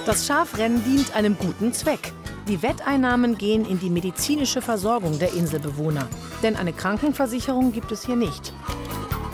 Das Schafrennen dient einem guten Zweck. Die Wetteinnahmen gehen in die medizinische Versorgung der Inselbewohner. Denn eine Krankenversicherung gibt es hier nicht.